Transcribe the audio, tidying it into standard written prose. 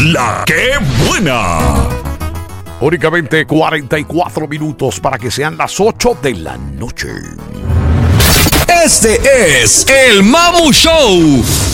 La que buena. Únicamente 44 minutos para que sean las 8 de la noche. Este es el Mamu Show.